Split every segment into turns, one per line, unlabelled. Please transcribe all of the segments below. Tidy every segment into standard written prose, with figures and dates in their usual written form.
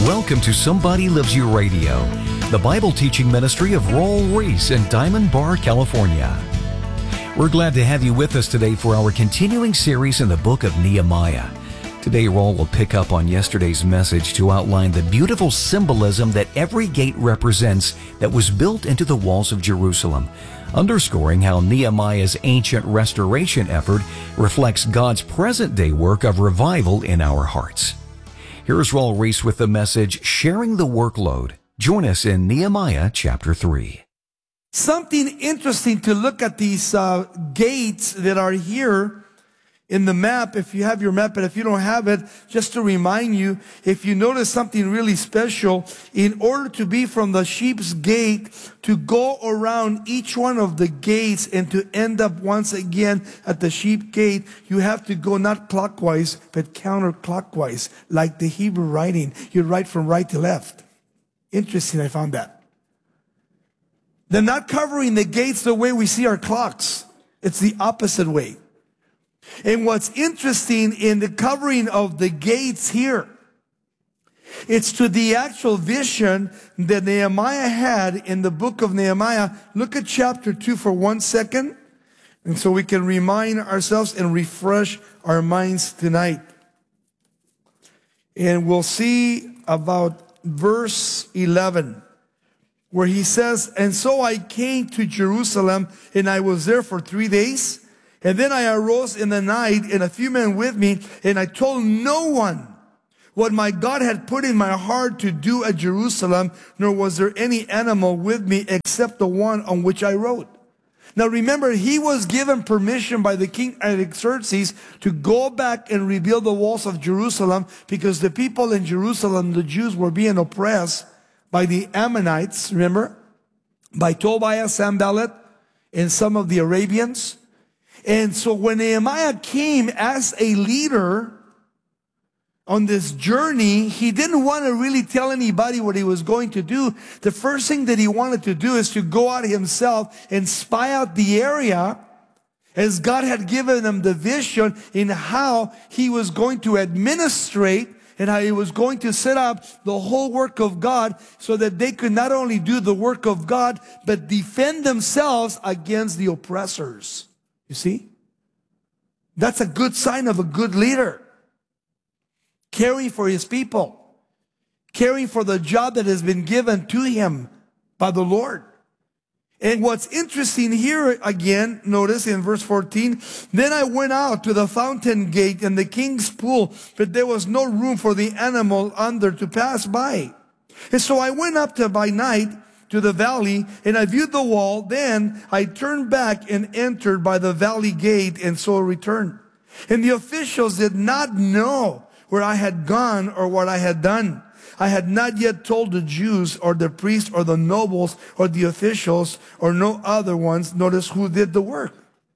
Welcome to Somebody Loves You Radio, the Bible teaching ministry of Raul Ries in Diamond Bar, California. We're glad to have you with us today for our continuing series in the book of Nehemiah. Today, Raul will pick up on yesterday's message to outline the beautiful symbolism that every gate represents that was built into the walls of Jerusalem, underscoring how Nehemiah's ancient restoration effort reflects God's present-day work of revival in our hearts. Here's Raul Ries with the message, Sharing the Workload. Join us in Nehemiah chapter 3.
Something interesting to look at these gates that are here in the map, if you have your map, and if you don't have it, just to remind you, if you notice something really special, in order to be from the sheep's gate, to go around each one of the gates and to end up once again at the sheep gate, you have to go not clockwise, but counterclockwise, like the Hebrew writing. You write from right to left. Interesting, I found that. They're not covering the gates the way we see our clocks. It's the opposite way. And what's interesting in the covering of the gates here, it's to the actual vision that Nehemiah had in the book of Nehemiah. Look at chapter 2 for 1 second, and so we can remind ourselves and refresh our minds tonight. And we'll see about verse 11, where he says, "And so I came to Jerusalem, and I was there for 3 days. And then I arose in the night, and a few men with me, and I told no one what my God had put in my heart to do at Jerusalem, nor was there any animal with me except the one on which I rode." Now remember, he was given permission by the king Artaxerxes to go back and rebuild the walls of Jerusalem, because the people in Jerusalem, the Jews, were being oppressed by the Ammonites, remember? By Tobiah, Sanballat, and some of the Arabians. And so when Nehemiah came as a leader on this journey, he didn't want to really tell anybody what he was going to do. The first thing that he wanted to do is to go out himself and spy out the area, as God had given him the vision in how he was going to administrate and how he was going to set up the whole work of God, so that they could not only do the work of God, but defend themselves against the oppressors. You see? That's a good sign of a good leader. Caring for his people. Caring for the job that has been given to him by the Lord. And what's interesting here again, notice in verse 14, "Then I went out to the fountain gate and the king's pool, but there was no room for the animal under to pass by. And so I went up by night to the valley, and I viewed the wall. Then I turned back and entered by the valley gate, and so returned. And the officials did not know where I had gone or what I had done. I had not yet told the Jews or the priests or the nobles or the officials or no other ones, notice, who did the work."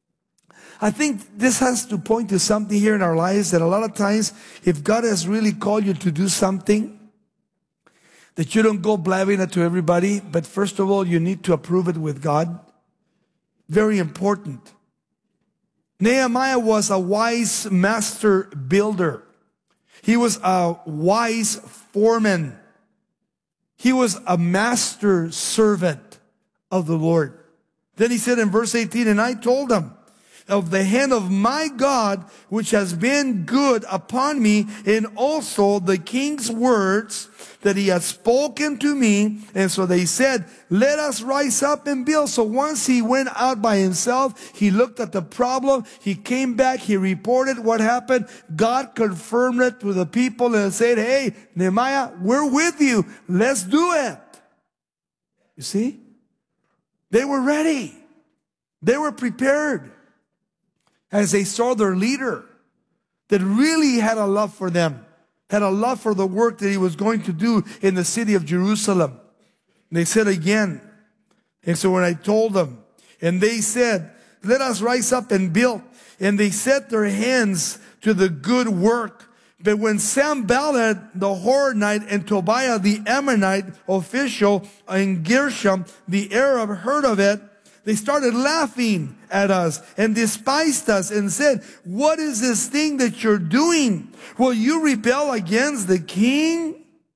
I think this has to point to something here in our lives, that a lot of times, if God has really called you to do something, that you don't go blabbing it to everybody, but first of all, you need to approve it with God. Very important. Nehemiah was a wise master builder. He was a wise foreman. He was a master servant of the Lord. Then he said in verse 18, "And I told him of the hand of my God, which has been good upon me, and also the king's words that he had spoken to me." And so they said, "Let us rise up and build." So once he went out by himself, he looked at the problem, he came back, he reported what happened. God confirmed it to the people and said, "Hey, Nehemiah, we're with you. Let's do it." You see? They were ready. They were prepared, as they saw their leader that really had a love for them, had a love for the work that he was going to do in the city of Jerusalem. And they said again, and so when I told them, and they said, "Let us rise up and build." And they set their hands to the good work. But when Sanballat the Horonite and Tobiah the Ammonite official and Gershom the Arab heard of it, they started laughing at us and despised us and said, "What is this thing that you're doing? Will you rebel against the king?"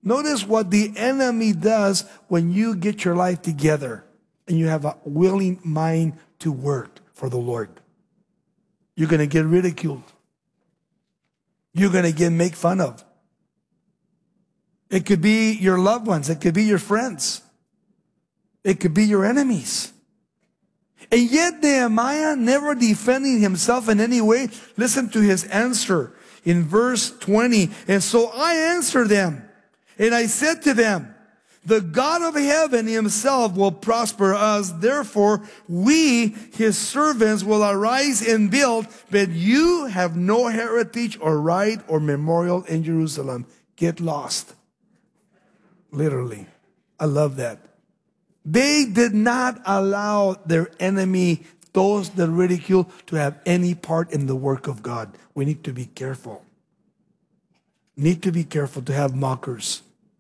Notice what the enemy does when you get your life together and you have a willing mind to work for the Lord. You're going to get ridiculed. You're going to get made fun of. It could be your loved ones. It could be your friends. It could be your enemies. And yet Nehemiah, never defending himself in any way, listen to his answer in verse 20. And so I answered them, and I said to them, the God of heaven himself will prosper us. Therefore, we, his servants, will arise and build, but you have no heritage or right or memorial in Jerusalem. Get lost. Literally. I love that. They did not allow their enemy, those that ridicule, to have any part in the work of God. We need to be careful. Need to be careful to have mockers.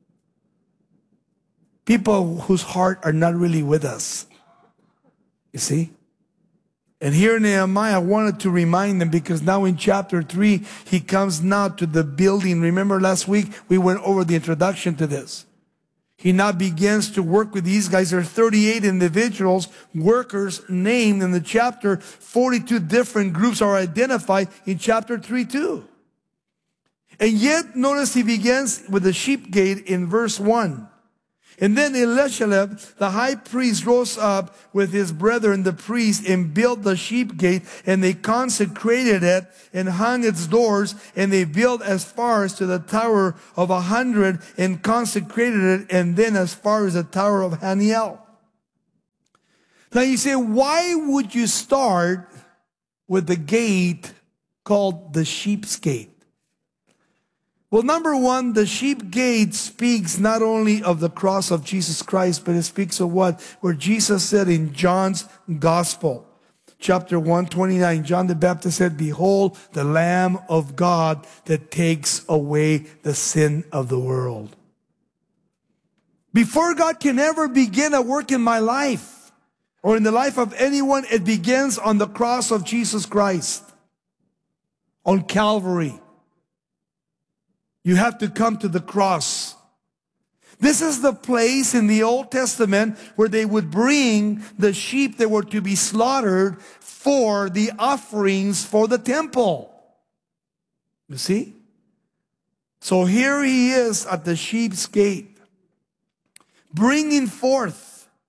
People whose heart are not really with us. You see? And here Nehemiah wanted to remind them, because now in chapter 3, he comes now to the building. Remember last week we went over the introduction to this. He now begins to work with these guys. There are 38 individuals, workers named in the chapter. 42 different groups are identified in chapter 3 too. And yet, notice he begins with the sheep gate in verse 1. And then Elishaleb, the high priest, rose up with his brethren, the priests, and built the sheep gate, and they consecrated it and hung its doors, and they built as far as to the tower of 100 and consecrated it, and then as far as the tower of Haniel. Now you say, why would you start with the gate called the sheep's gate? Well, number one, the sheep gate speaks not only of the cross of Jesus Christ, but it speaks of what? Where Jesus said in John's Gospel, chapter 129, John the Baptist said, behold, the Lamb of God that takes away the sin of the world. Before God can ever begin a work in my life, or in the life of anyone, it begins on the cross of Jesus Christ, on Calvary. You have to come to the cross. This is the place in the Old Testament where they would bring the sheep that were to be slaughtered for the offerings for the temple. You see? So here he is at the sheep's gate, bringing forth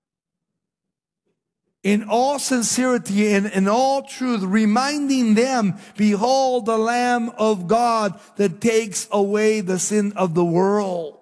in all sincerity and in all truth, reminding them, behold the Lamb of God that takes away the sin of the world.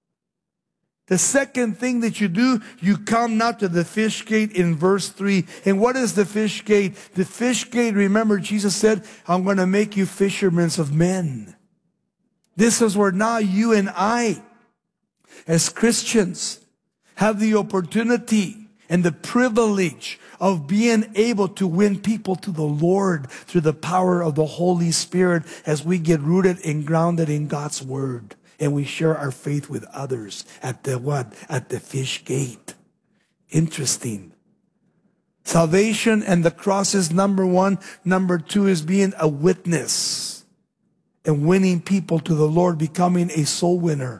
The second thing that you do, you come now to the fish gate in verse 3. And what is the fish gate? The fish gate, remember Jesus said, I'm going to make you fishermen of men. This is where now you and I, as Christians, have the opportunity and the privilege of being able to win people to the Lord through the power of the Holy Spirit as we get rooted and grounded in God's Word. And we share our faith with others at the what? At the fish gate. Interesting. Salvation and the cross is number one. Number two is being a witness and winning people to the Lord, becoming a soul winner.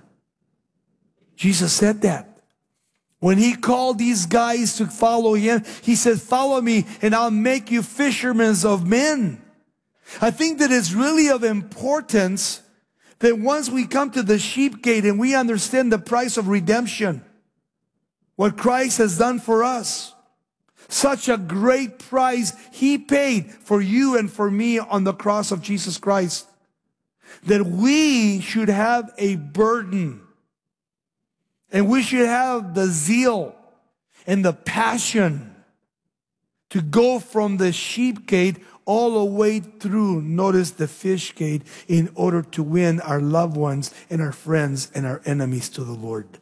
Jesus said that. When he called these guys to follow him, he said, follow me and I'll make you fishermen of men. I think that it's really of importance that once we come to the sheep gate and we understand the price of redemption, what Christ has done for us, such a great price he paid for you and for me on the cross of Jesus Christ, that we should have a burden. And we should have the zeal and the passion to go from the sheep gate all the way through, notice, the fish gate, in order to win our loved ones and our friends and our enemies to the Lord.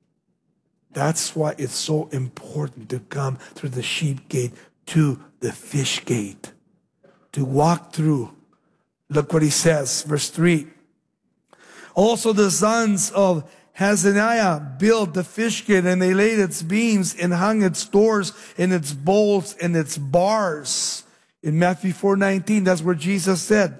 That's why it's so important to come through the sheep gate to the fish gate, to walk through. Look what he says, verse 3. Also the sons of Hazaniah built the fish gate, and they laid its beams and hung its doors and its bolts and its bars. In Matthew 4:19, that's where Jesus said,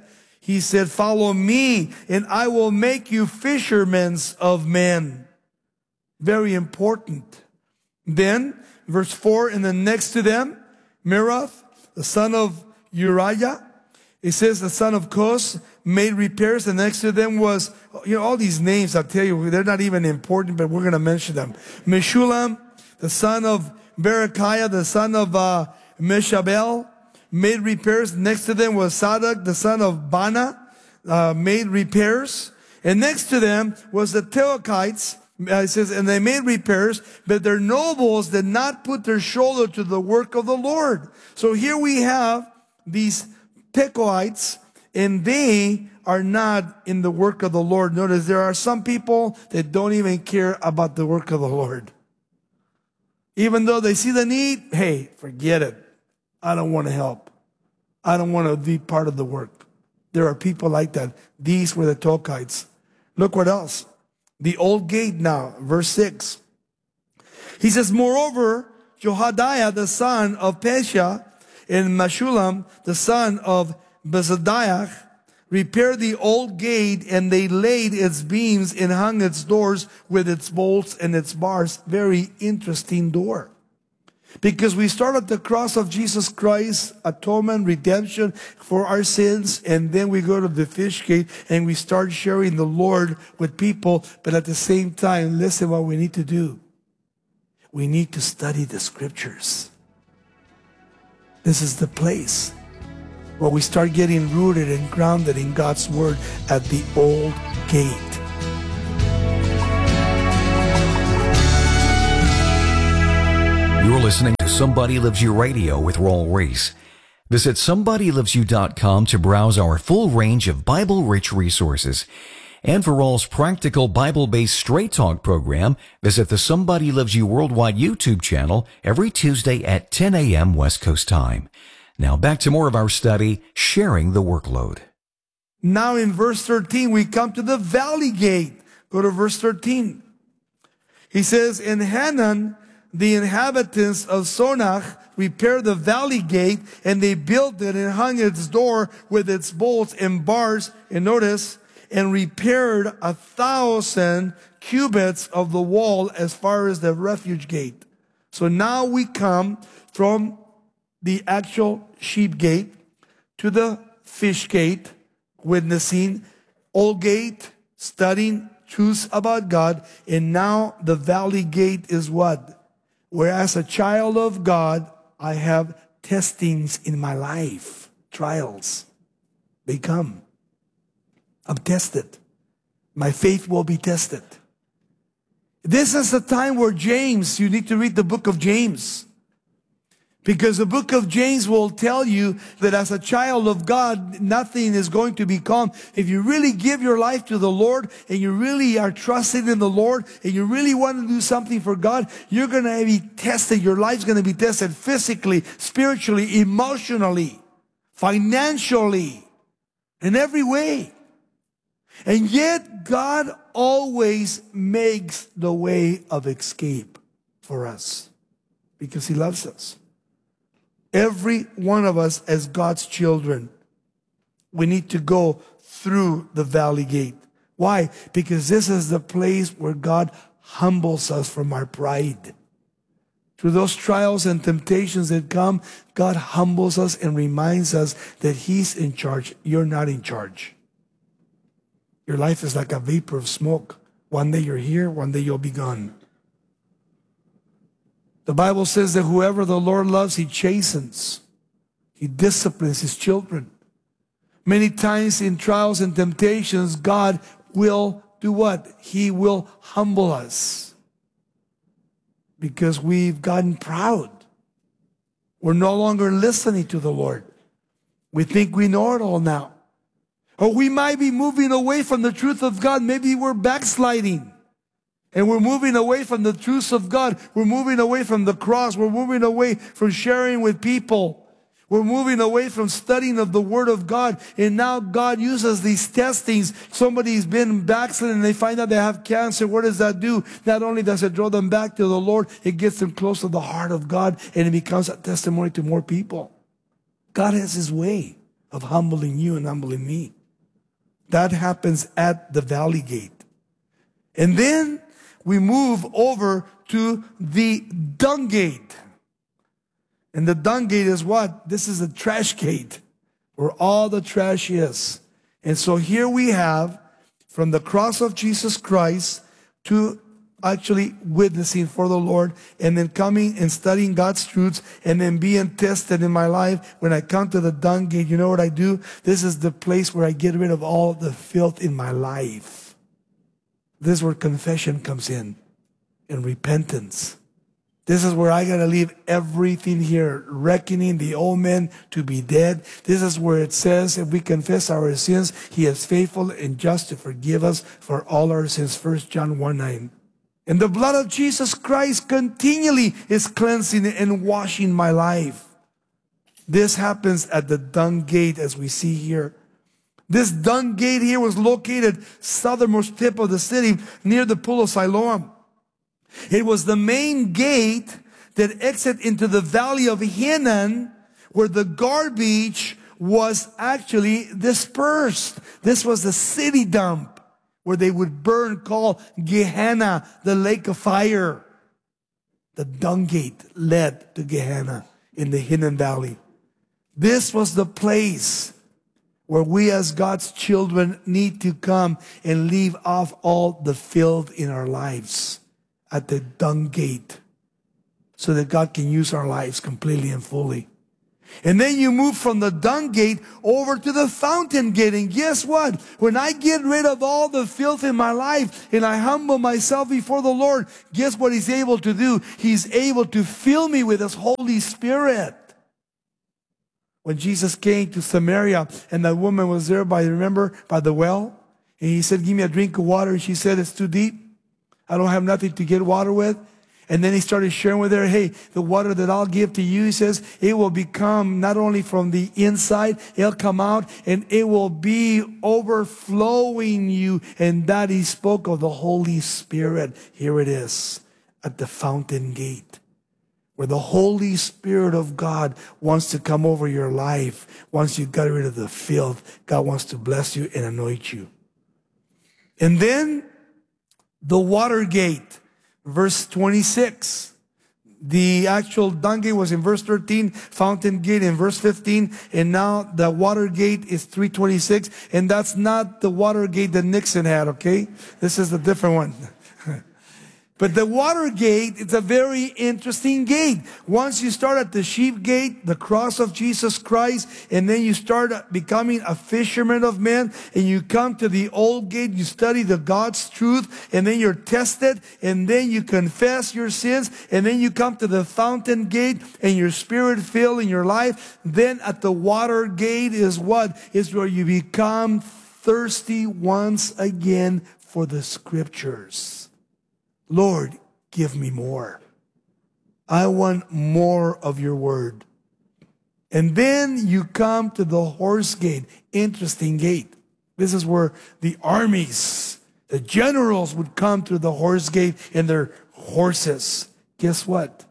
he said, follow me and I will make you fishermen of men. Very important. Then, verse 4, and then next to them, Merath, the son of Uriah. It says the son of Koz made repairs. And next to them was, all these names, I'll tell you, they're not even important, but we're going to mention them. Meshulam, the son of Berechiah, the son of Meshabel, made repairs. Next to them was Sadak, the son of Bana, made repairs. And next to them was the Tekoites. It says, and they made repairs, but their nobles did not put their shoulder to the work of the Lord. So here we have these Tekoites, and they are not in the work of the Lord. Notice there are some people that don't even care about the work of the Lord. Even though they see the need, hey, forget it. I don't want to help. I don't want to be part of the work. There are people like that. These were the Tekoites. Look what else. The old gate now, verse 6. He says, moreover, Jehoiada, the son of Pesha, and Meshulam, the son of Bezadiah, repaired the old gate, and they laid its beams and hung its doors with its bolts and its bars. Very interesting door. Because we start at the cross of Jesus Christ, atonement, redemption for our sins, and then we go to the fish gate and we start sharing the Lord with people. But at the same time, listen what we need to do. We need to study the scriptures. This is the place where we start getting rooted and grounded in God's word at the old gate.
You're listening to Somebody Loves You Radio with Raul Ries. Visit somebodylovesyou.com to browse our full range of Bible-rich resources. And for Raul's practical Bible-based Straight Talk program, visit the Somebody Loves You Worldwide YouTube channel every Tuesday at 10 a.m. West Coast time. Now back to more of our study, Sharing the Workload.
Now in verse 13, we come to the valley gate. Go to verse 13. He says, in Hanan, the inhabitants of Sonach repaired the valley gate, and they built it and hung its door with its bolts and bars, and notice, and repaired 1,000 cubits of the wall as far as the refuge gate. So now we come from the actual sheep gate to the fish gate, witnessing, old gate, studying truths about God, and now the valley gate is what? Whereas a child of God, I have testings in my life, trials. They come. I'm tested. My faith will be tested. This is the time where James, you need to read the book of James. Because the book of James will tell you that as a child of God, nothing is going to be calm. If you really give your life to the Lord, and you really are trusting in the Lord, and you really want to do something for God, you're going to be tested. Your life's going to be tested physically, spiritually, emotionally, financially, in every way. And yet, God always makes the way of escape for us because He loves us. Every one of us as God's children, we need to go through the valley gate. Why? Because this is the place where God humbles us from our pride. Through those trials and temptations that come, God humbles us and reminds us that He's in charge. You're not in charge. Your life is like a vapor of smoke. One day you're here, one day you'll be gone. The Bible says that whoever the Lord loves, He chastens. He disciplines His children. Many times in trials and temptations, God will do what? He will humble us. Because we've gotten proud. We're no longer listening to the Lord. We think we know it all now. Or we might be moving away from the truth of God. Maybe we're backsliding. And we're moving away from the truths of God. We're moving away from the cross. We're moving away from sharing with people. We're moving away from studying of the Word of God. And now God uses these testings. Somebody's been backslidden and they find out they have cancer. What does that do? Not only does it draw them back to the Lord, it gets them close to the heart of God. And it becomes a testimony to more people. God has His way of humbling you and humbling me. That happens at the Valley Gate. And then we move over to the Dung Gate. And the Dung Gate is what? This is a trash gate where all the trash is. And so here we have from the cross of Jesus Christ to actually witnessing for the Lord, and then coming and studying God's truths, and then being tested in my life. When I come to the Dung Gate, you know what I do? This is the place where I get rid of all the filth in my life. This is where confession comes in and repentance. This is where I got to leave everything here, reckoning the old man to be dead. This is where it says, if we confess our sins, he is faithful and just to forgive us for all our sins. 1 John 1:9. And the blood of Jesus Christ continually is cleansing and washing my life. This happens at the Dung Gate, as we see here. This Dung Gate here was located southernmost tip of the city near the pool of Siloam. It was the main gate that exit into the valley of Hinnom, where the garbage was actually dispersed. This was the city dump where they would burn, called Gehenna, the lake of fire. The Dung Gate led to Gehenna in the Hinnom Valley. This was the place where we as God's children need to come and leave off all the filth in our lives, at the Dung Gate, so that God can use our lives completely and fully. And then you move from the Dung Gate over to the Fountain Gate. And guess what? When I get rid of all the filth in my life and I humble myself before the Lord, guess what he's able to do? He's able to fill me with his Holy Spirit. When Jesus came to Samaria and that woman was there by the well, and he said, give me a drink of water. And she said, it's too deep. I don't have nothing to get water with. And then he started sharing with her, hey, the water that I'll give to you, he says, it will become not only from the inside, it'll come out and it will be overflowing you. And that he spoke of the Holy Spirit. Here it is at the Fountain Gate, where the Holy Spirit of God wants to come over your life. Once you got rid of the filth, God wants to bless you and anoint you. And then the Water Gate. Verse 26. The actual Dung Gate was in verse 13, Fountain Gate in verse 15, and now the Water Gate is 326, and that's not the Water Gate that Nixon had, okay? This is a different one. But the Water Gate, it's a very interesting gate. Once you start at the Sheep Gate, the cross of Jesus Christ, and then you start becoming a fisherman of men, and you come to the Old Gate, you study the God's truth, and then you're tested, and then you confess your sins, and then you come to the Fountain Gate, and your spirit filled in your life. Then at the Water Gate is what? Is where you become thirsty once again for the Scriptures. Lord, give me more. I want more of your word. And then you come to the Horse Gate. Interesting gate. This is where the armies, the generals would come to the Horse Gate in their horses. Guess what?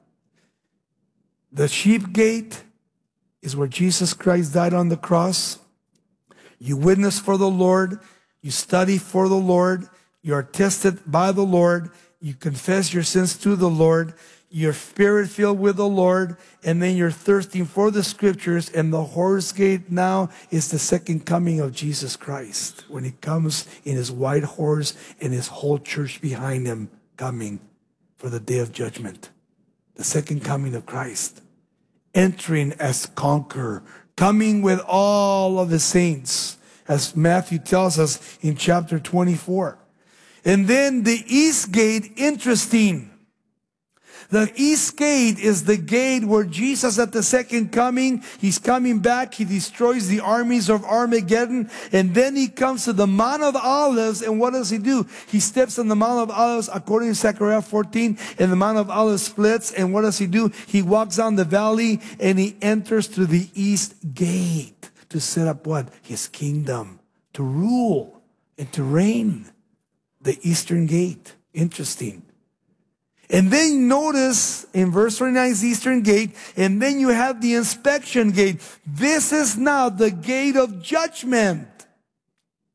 The Sheep Gate is where Jesus Christ died on the cross. You witness for the Lord. You study for the Lord. You are tested by the Lord. You confess your sins to the Lord. You're spirit filled with the Lord. And then you're thirsting for the Scriptures. And the Horse Gate now is the second coming of Jesus Christ, when he comes in his white horse and his whole church behind him, coming for the day of judgment. The second coming of Christ. Entering as conqueror. Coming with all of the saints, as Matthew tells us in chapter 24. And then the East Gate, interesting. The East Gate is the gate where Jesus at the second coming, he's coming back, he destroys the armies of Armageddon, and then he comes to the Mount of Olives, and what does he do? He steps on the Mount of Olives, according to Zechariah 14, and the Mount of Olives splits, and what does he do? He walks down the valley, and he enters through the East Gate to set up what? His kingdom, to rule and to reign. The Eastern Gate. Interesting. And then notice in verse 29 is the Eastern Gate, and then you have the Inspection Gate. This is now the gate of judgment.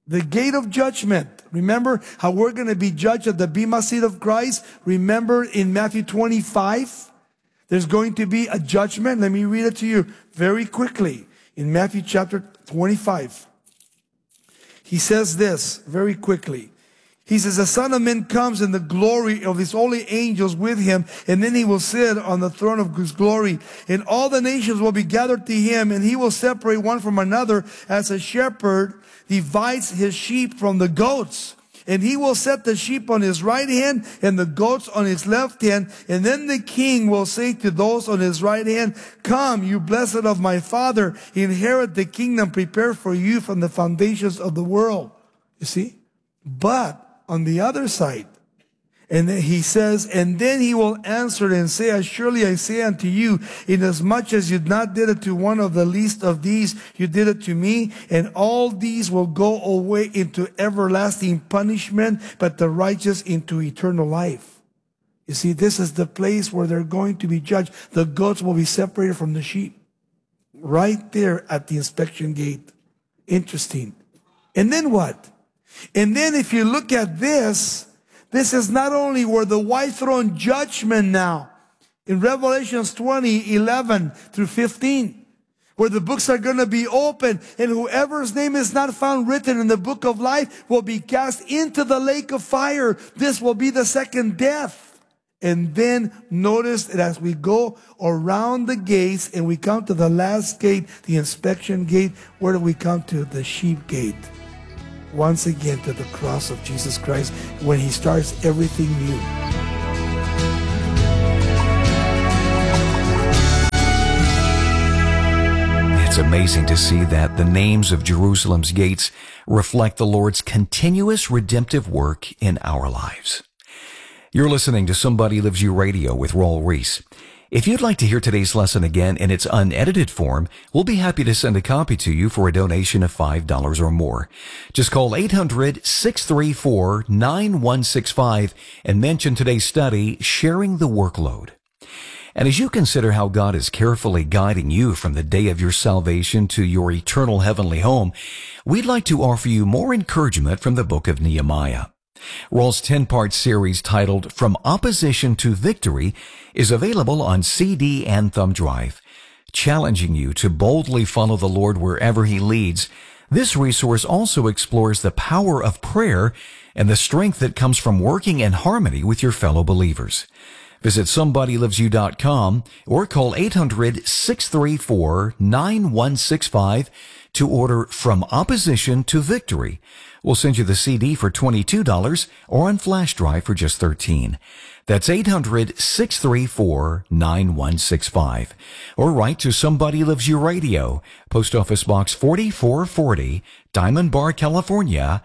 The gate of judgment. Remember how we're going to be judged at the Bema seat of Christ? Remember in Matthew 25, there's going to be a judgment. Let me read it to you very quickly. In Matthew chapter 25, he says this very quickly. He says, the Son of Man comes in the glory of his holy angels with him, and then he will sit on the throne of his glory. And all the nations will be gathered to him, and he will separate one from another as a shepherd divides his sheep from the goats. And he will set the sheep on his right hand and the goats on his left hand. And then the king will say to those on his right hand, come, you blessed of my Father, inherit the kingdom prepared for you from the foundations of the world. You see? But on the other side, and then he says, and then he will answer and say, as surely I say unto you, inasmuch as you not did it to one of the least of these, you did it to me. And all these will go away into everlasting punishment, but the righteous into eternal life. You see, this is the place where they're going to be judged. The goats will be separated from the sheep. Right there at the inspection gate. Interesting. And then what? And then if you look at this, this is not only where the white throne judgment now, in Revelations 20:11 through 15, where the books are going to be open, and whoever's name is not found written in the book of life will be cast into the lake of fire. This will be the second death. And then notice that as we go around the gates and we come to the last gate, the inspection gate, where do we come to? The sheep gate. Once again to the cross of Jesus Christ when he starts everything new.
It's amazing to see that the names of Jerusalem's gates reflect the Lord's continuous redemptive work in our lives. You're listening to Somebody Lives You Radio with Raul Ries. If you'd like to hear today's lesson again in its unedited form, we'll be happy to send a copy to you for a donation of $5 or more. Just call 800-634-9165 and mention today's study, Sharing the Workload. And as you consider how God is carefully guiding you from the day of your salvation to your eternal heavenly home, we'd like to offer you more encouragement from the book of Nehemiah. Raul's 10-part series titled From Opposition to Victory is available on CD and thumb drive. Challenging you to boldly follow the Lord wherever he leads, this resource also explores the power of prayer and the strength that comes from working in harmony with your fellow believers. Visit SomebodyLivesYou.com or call 800-634-9165 to order From Opposition to Victory. We'll send you the CD for $22 or on flash drive for just $13. That's 800-634-9165. Or write to Somebody Lives You Radio, Post Office Box 4440, Diamond Bar, California,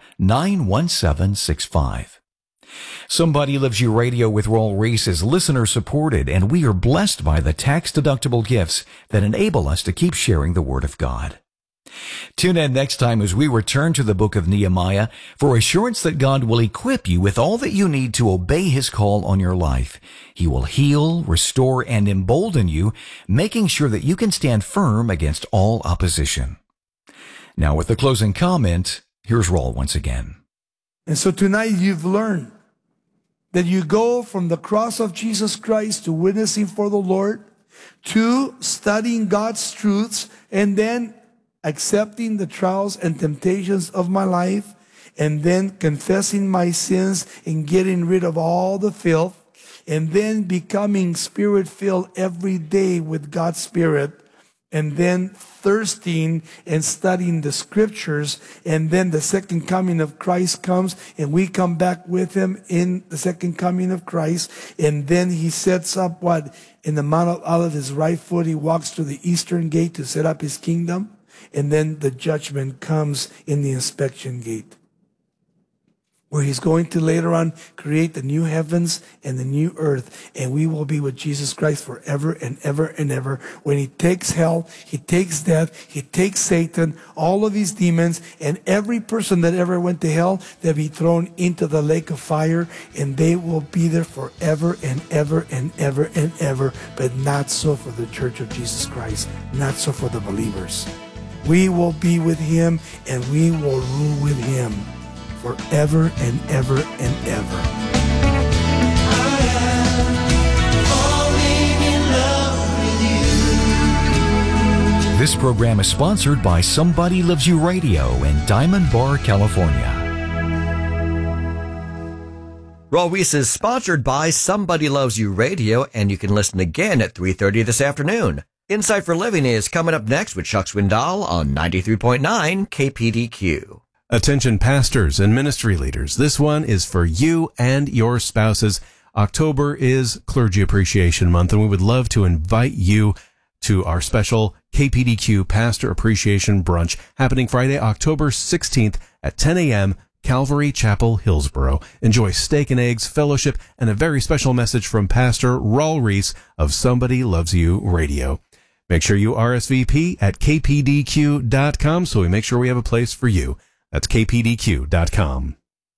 91765. Somebody Lives You Radio with Raul Ries is listener supported, and we are blessed by the tax-deductible gifts that enable us to keep sharing the Word of God. Tune in next time as we return to the book of Nehemiah for assurance that God will equip you with all that you need to obey his call on your life. He will heal, restore, and embolden you, making sure that you can stand firm against all opposition. Now with the closing comment, here's Raul once again.
And so tonight you've learned that you go from the cross of Jesus Christ to witnessing for the Lord, to studying God's truths, and then accepting the trials and temptations of my life, and then confessing my sins and getting rid of all the filth, and then becoming Spirit-filled every day with God's Spirit, and then thirsting and studying the Scriptures, and then the second coming of Christ comes, and we come back with him in the second coming of Christ, and then he sets up what? In the Mount of Olives, his right foot, he walks to the eastern gate to set up his kingdom. And then the judgment comes in the inspection gate, where he's going to later on create the new heavens and the new earth. And we will be with Jesus Christ forever and ever and ever. When he takes hell, he takes death, he takes Satan, all of these demons, and every person that ever went to hell, they'll be thrown into the lake of fire, and they will be there forever and ever and ever and ever. But not so for the Church of Jesus Christ. Not so for the believers. we will be with him, and we will rule with him forever and ever and ever.
This program is sponsored by Somebody Loves You Radio in Diamond Bar, California.
Raul Ries is sponsored by Somebody Loves You Radio, and you can listen again at 3:30 this afternoon. Insight for Living is coming up next with Chuck Swindoll on 93.9 KPDQ.
Attention pastors and ministry leaders. This one is for you and your spouses. October is Clergy Appreciation Month, and we would love to invite you to our special KPDQ Pastor Appreciation Brunch happening Friday, October 16th at 10 a.m., Calvary Chapel, Hillsboro. Enjoy steak and eggs, fellowship, and a very special message from Pastor Raul Ries of Somebody Loves You Radio. Make sure you RSVP at kpdq.com so we make sure we have a place for you. That's kpdq.com.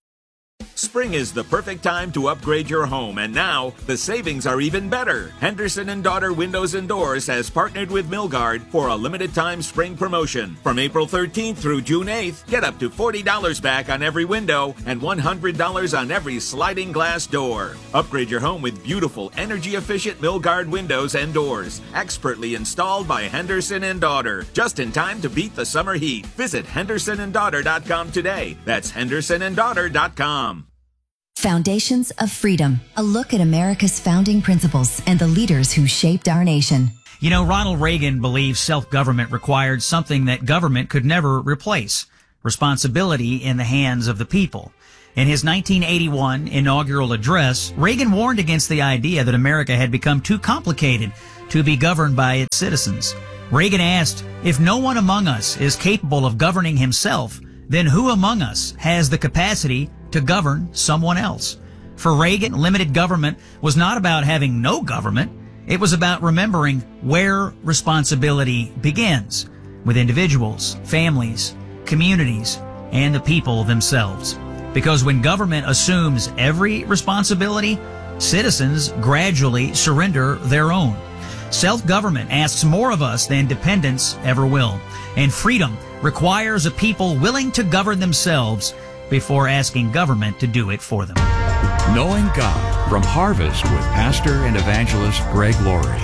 Spring is the perfect time to upgrade your home, and now the savings are even better. Henderson & Daughter Windows and Doors has partnered with Milgard for a limited-time spring promotion. From April 13th through June 8th, get up to $40 back on every window and $100 on every sliding glass door. Upgrade your home with beautiful, energy-efficient Milgard windows and doors, expertly installed by Henderson & Daughter, just in time to beat the summer heat. Visit hendersonanddaughter.com today. That's hendersonanddaughter.com.
Foundations of Freedom, a look at America's founding principles and the leaders who shaped our nation.
You know, Ronald Reagan believed self-government required something that government could never replace: responsibility in the hands of the people. In his 1981 inaugural address, Reagan warned against the idea that America had become too complicated to be governed by its citizens. Reagan asked, if no one among us is capable of governing himself, then who among us has the capacity to govern someone else? For Reagan, limited government was not about having no government. It was about remembering where responsibility begins, with individuals, families, communities, and the people themselves. Because when government assumes every responsibility, citizens gradually surrender their own. Self-government asks more of us than dependence ever will. And freedom requires a people willing to govern themselves before asking government to do it for them.
Knowing God from Harvest with Pastor and Evangelist Greg Laurie.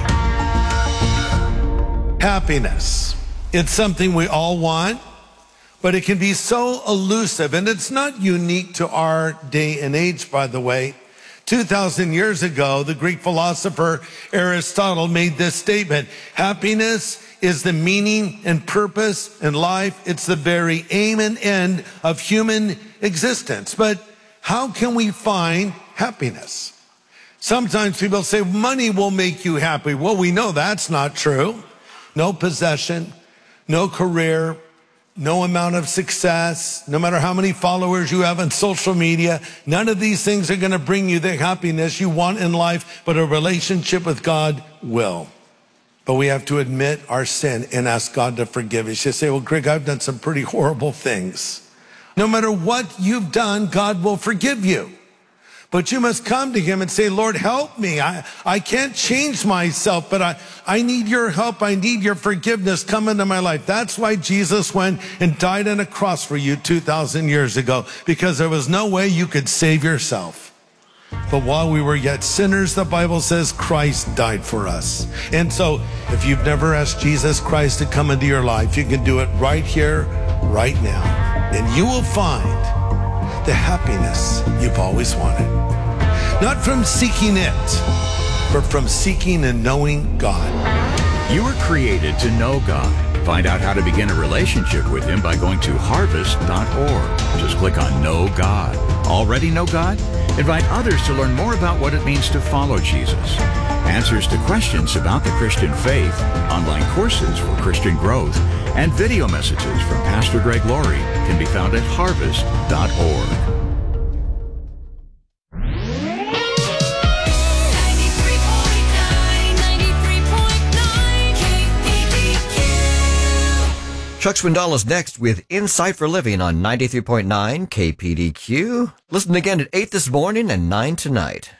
Happiness. It's something we all want, but it can be so elusive, and it's not unique to our day and age, by the way. 2,000 years ago, the Greek philosopher Aristotle made this statement: happiness is the meaning and purpose in life. It's the very aim and end of human existence. But how can we find happiness? Sometimes people say money will make you happy. Well, we know that's not true. No possession, no career, no amount of success, no matter how many followers you have on social media, none of these things are going to bring you the happiness you want in life, but a relationship with God will. But we have to admit our sin and ask God to forgive us. You say, well, Greg, I've done some pretty horrible things. No matter what you've done, God will forgive you. But you must come to him and say, Lord, help me. I can't change myself, but I need your help. I need your forgiveness. Come into my life. That's why Jesus went and died on a cross for you 2,000 years ago, because there was no way you could save yourself. But while we were yet sinners, the Bible says Christ died for us. And so if you've never asked Jesus Christ to come into your life, you can do it right here, right now. And you will find the happiness you've always wanted. Not from seeking it, but from seeking and knowing God.
You were created to know God. Find out how to begin a relationship with him by going to harvest.org. Just click on Know God. Already know God? Invite others to learn more about what it means to follow Jesus. Answers to questions about the Christian faith, online courses for Christian growth, and video messages from Pastor Greg Laurie can be found at harvest.org.
Chuck Swindoll is next with Insight for Living on 93.9 KPDQ. Listen again at 8 this morning and 9 tonight.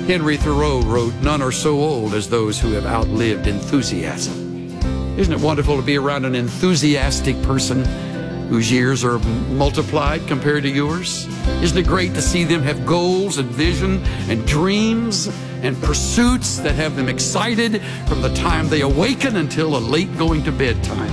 Henry Thoreau wrote, "None are so old as those who have outlived enthusiasm." Isn't it wonderful to be around an enthusiastic person whose years are multiplied compared to yours? Isn't it great to see them have goals and vision and dreams and pursuits that have them excited from the time they awaken until a late going to bed time?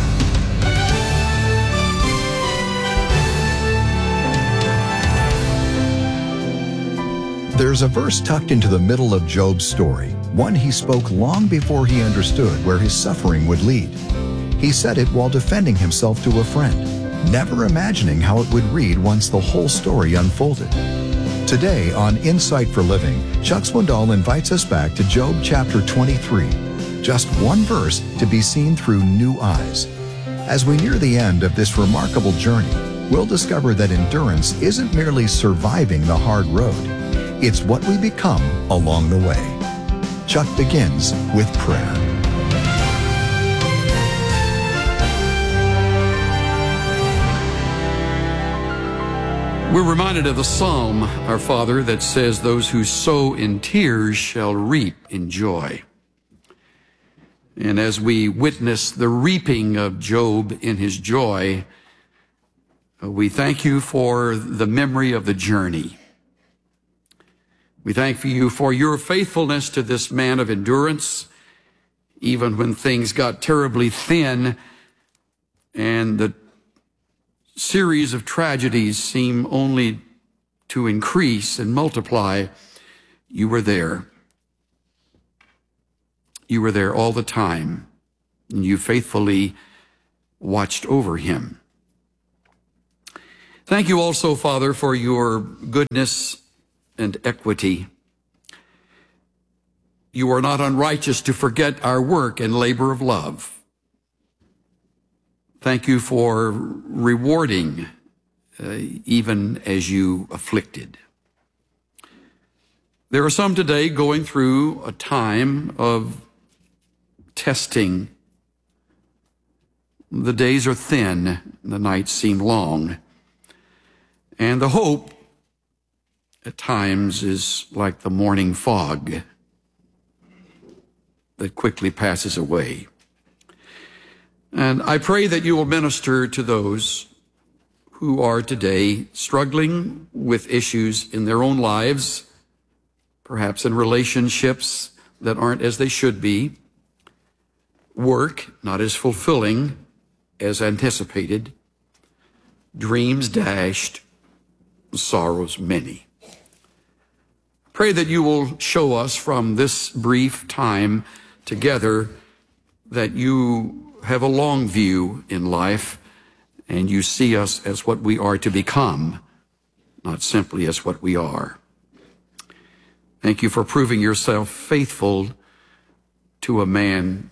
There's a verse tucked into the middle of Job's story, one he spoke long before he understood where his suffering would lead. He said it while defending himself to a friend, never imagining how it would read once the whole story unfolded. Today on Insight for Living, Chuck Swindoll invites us back to Job chapter 23, just one verse to be seen through new eyes. As we near the end of this remarkable journey, we'll discover that endurance isn't merely surviving the hard road. It's what we become along the way. Chuck begins with prayer.
We're reminded of the psalm, our Father, that says, "Those who sow in tears shall reap in joy." And as we witness the reaping of Job in his joy, we thank you for the memory of the journey. We thank you for your faithfulness to this man of endurance, even when things got terribly thin and the series of tragedies seem only to increase and multiply. You were there. You were there all the time, and you faithfully watched over him. Thank you also, Father, for your goodness and equity. You are not unrighteous to forget our work and labor of love. Thank you for rewarding even as you afflicted. There are some today going through a time of testing. The days are thin, the nights seem long, and the hope at times is like the morning fog that quickly passes away. And I pray that you will minister to those who are today struggling with issues in their own lives, perhaps in relationships that aren't as they should be, work not as fulfilling as anticipated, dreams dashed, sorrows many. Pray that you will show us from this brief time together that you have a long view in life and you see us as what we are to become, not simply as what we are. Thank you for proving yourself faithful to a man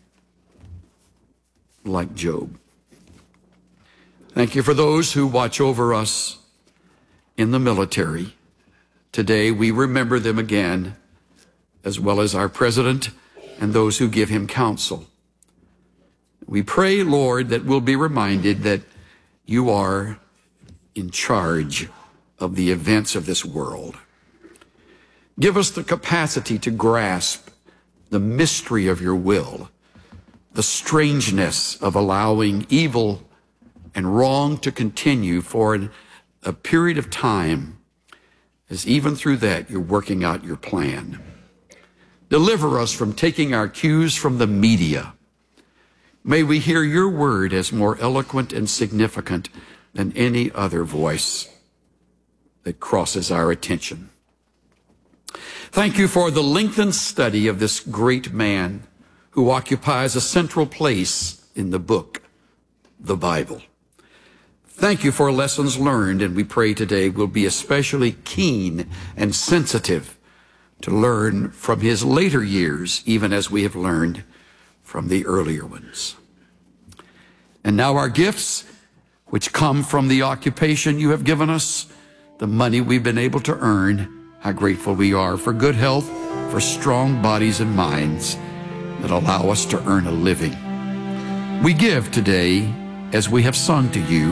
like Job. Thank you for those who watch over us in the military. Today we remember them again, as well as our president and those who give him counsel. We pray, Lord, that we'll be reminded that you are in charge of the events of this world. Give us the capacity to grasp the mystery of your will, the strangeness of allowing evil and wrong to continue for a period of time, as even through that you're working out your plan. Deliver us from taking our cues from the media. May we hear your word as more eloquent and significant than any other voice that crosses our attention. Thank you for the lengthened study of this great man who occupies a central place in the book, the Bible. Thank you for lessons learned, and we pray today we'll be especially keen and sensitive to learn from his later years, even as we have learned from the earlier ones. And now our gifts, which come from the occupation you have given us, the money we've been able to earn, how grateful we are for good health, for strong bodies and minds that allow us to earn a living. We give today as we have sung to you,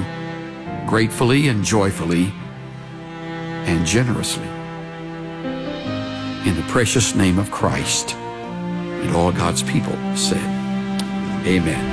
gratefully and joyfully and generously. in the precious name of Christ. And all God's people said, amen.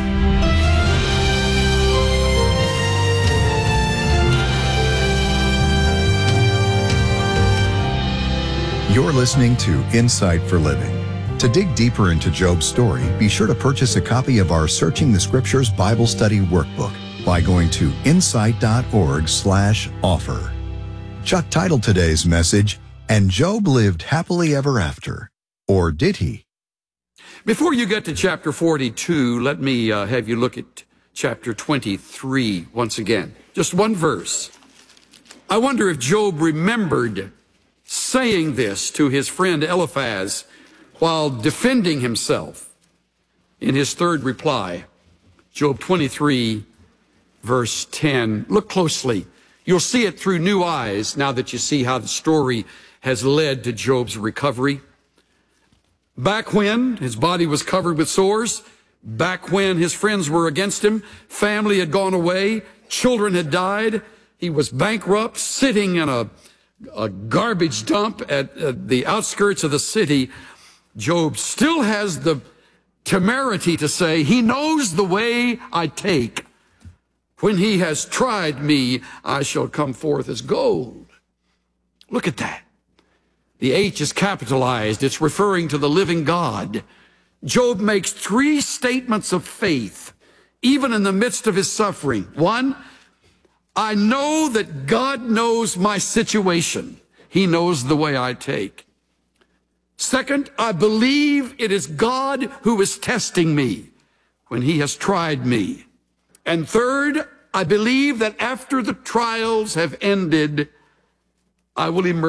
You're listening to Insight for Living. To dig deeper into Job's story, be sure to purchase a copy of our Searching the Scriptures Bible Study Workbook by going to insight.org/offer. Chuck titled today's message, "And Job lived happily ever after." Or did he?
Before you get to chapter 42, let me have you look at chapter 23 once again. Just one verse. I wonder if Job remembered saying this to his friend Eliphaz while defending himself in his third reply. Job 23, verse 10. Look closely. You'll see it through new eyes now that you see how the story has led to Job's recovery. Back when his body was covered with sores, back when his friends were against him, family had gone away, children had died, he was bankrupt, sitting in a garbage dump at the outskirts of the city, Job still has the temerity to say, he knows the way I take. When he has tried me, I shall come forth as gold. Look at that. The H is capitalized. It's referring to the living God. Job makes three statements of faith, even in the midst of his suffering. One, I know that God knows my situation. He knows the way I take. Second, I believe it is God who is testing me when he has tried me. And third, I believe that after the trials have ended, I will emerge